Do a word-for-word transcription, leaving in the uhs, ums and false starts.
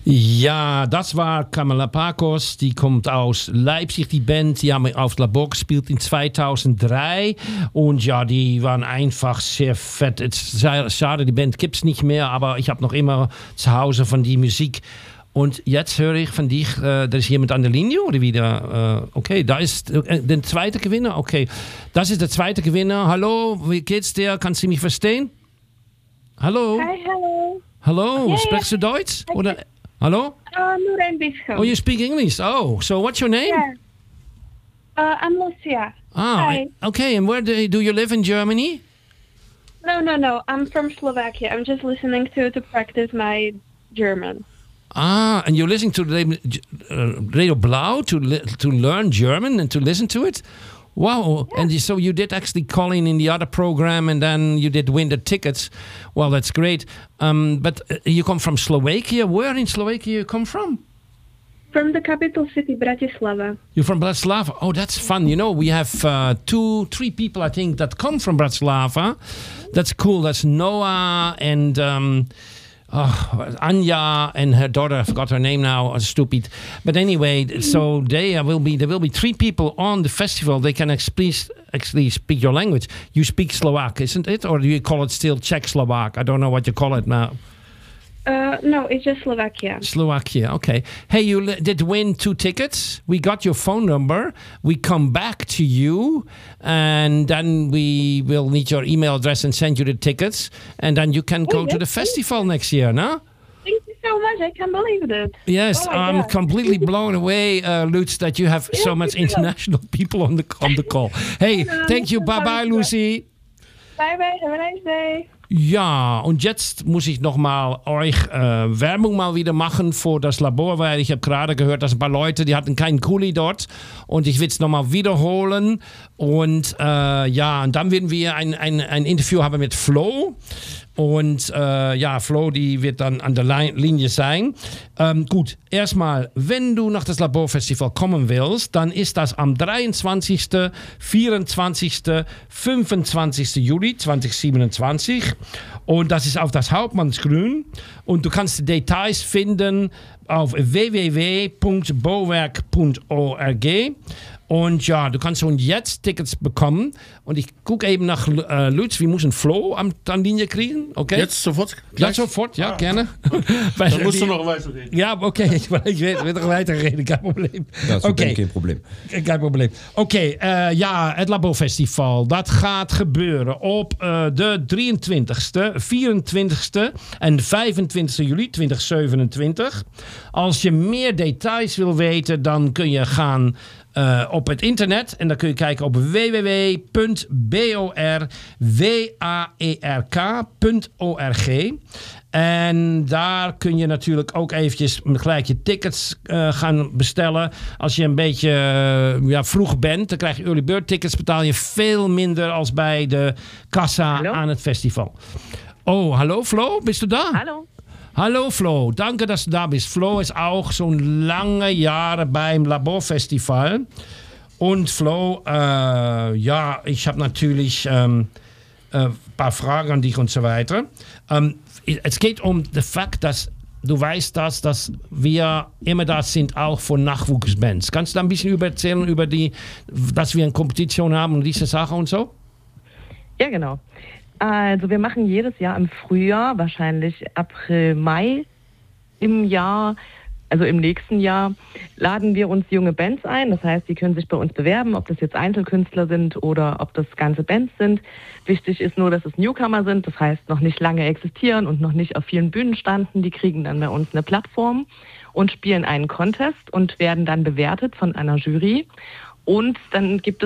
Ja, das war Kamala Pakos, die kommt aus Leipzig, die Band, die haben auf Labor gespielt in zweitausenddrei und ja, die waren einfach sehr fett. Es ist schade, die Band gibt es nicht mehr, aber ich habe noch immer zu Hause von die Musik. Und jetzt höre ich von dich, äh, da ist jemand an der Linie oder wieder? Äh, okay, da ist äh, der zweite Gewinner. Okay, das ist der zweite Gewinner. Hallo, wie geht's dir? Kannst du mich verstehen? Hallo? Hi, hallo. Hallo, Ja, sprichst du ja. Deutsch? Oder, hallo? Uh, nur ein bisschen. Oh, you speak English. Oh, so what's your name? Yeah. Uh, I'm Lucia. Ah, Hi. okay. And where do you, do you live in Germany? No, no, no. I'm from Slovakia. I'm just listening to to practice my German. Ah, and you're listening to Radio, uh, Radio Blau to li- to learn German and to listen to it? Wow. Yeah. And you, so you did actually call in in the other program and then you did win the tickets. Well, that's great. Um, but uh, you come from Slovakia. Where in Slovakia you come from? From the capital city, Bratislava. You're from Bratislava. Oh, that's fun. You know, we have uh, two, three people, I think, that come from Bratislava. That's cool. That's Noah and... Um, Oh, Anja and her daughter, I forgot her name now, stupid. But anyway, so they will be, there will be three people on the festival. They can actually, actually speak your language. You speak Slovak, isn't it? Or do you call it still Czech Slovak? I don't know what you call it now. Uh, no, it's just Slovakia. Slovakia, okay. Hey, you l- did win two tickets. We got your phone number. We come back to you, and then we will need your email address and send you the tickets. And then you can go Oh, to the yes, festival next year, no? Thank you so much. I can't believe it. Yes, Oh my I'm God. completely blown away, uh, Lutz, that you have so Yes, much you do. international people on the on the call. Hey, Ja, thank you. das hab Bye-bye, ich gehört. Lucy. Bye bye. Have a nice day. Ja, und jetzt muss ich nochmal euch äh, Werbung mal wieder machen für das Labor, weil ich habe gerade gehört, dass ein paar Leute, die hatten keinen Kuli dort und ich will es nochmal wiederholen und äh, ja, und dann werden wir ein, ein, ein Interview haben mit Flo und äh, ja, Flo, die wird dann an der Li- Linie sein. Ähm, gut, erstmal, wenn du nach das Laborfestival kommen willst, dann ist das am dreiundzwanzigsten, vierundzwanzigsten, fünfundzwanzigsten Juli zweitausendsiebenundzwanzig. Und das ist auf das Hauptmannsgrün. Und du kannst die Details finden auf w w w punkt bauwerk punkt org. Und ja, du kannst schon jetzt Tickets bekommen. Und ich gucke eben nach äh, Lutz, wir müssen Flo an der Linie kriegen. Okay? Jetzt sofort? Ja, Gleich? sofort, ja, Ah. gerne. Dann musst du noch weiterreden. Ja, okay, ich, ich will nog weiterreden, kein Probleem. Dat is Oké. geen probleem. Geen probleem. Oké, okay, uh, ja, het Laborfestival. Dat gaat gebeuren op uh, de drieëntwintigste, vierentwintigste en vijfentwintigste juli tweeduizend zevenentwintig. Als je meer details wil weten, dan kun je gaan uh, op het internet. En dan kun je kijken op w w w punt bauwerk punt org. En daar kun je natuurlijk ook eventjes gelijk je tickets uh, gaan bestellen. Als je een beetje uh, ja, vroeg bent, dan krijg je early bird tickets. Betaal je veel minder als bij de kassa Hallo? aan het festival. Oh, hallo Flo, bist du da? Hallo. Hallo Flo, danke, dass du da bist. Flo ist auch schon lange Jahre beim Laborfestival. Und Flo, äh, ja, ich habe natürlich ein ähm, äh, paar Fragen an dich und so weiter. Ähm, es geht um den Fakt, dass du weißt, dass, dass wir immer da sind, auch von Nachwuchsbands. Kannst du da ein bisschen über erzählen, über die, dass wir eine Kompetition haben und diese Sache und so? Ja, genau. Also wir machen jedes Jahr im Frühjahr, wahrscheinlich April, Mai im Jahr, also im nächsten Jahr, laden wir uns junge Bands ein. Das heißt, die können sich bei uns bewerben, ob das jetzt Einzelkünstler sind oder ob das ganze Bands sind. Wichtig ist nur, dass es Newcomer sind, das heißt noch nicht lange existieren und noch nicht auf vielen Bühnen standen. Die kriegen dann bei uns eine Plattform und spielen einen Contest und werden dann bewertet von einer Jury. Und dann gibt es